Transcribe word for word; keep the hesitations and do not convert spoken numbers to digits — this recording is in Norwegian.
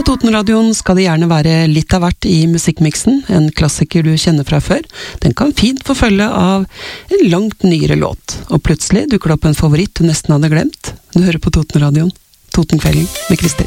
Totenradioen skal det gjerne være litt av hvert i musikkmiksen, en klassiker du kjenner fra før. Den kan fint få følge av en langt nyere låt, og plutselig dukker det opp en favoritt du nesten hadde glemt. Du hører på Totenradioen, Totenkvelden med Kristin.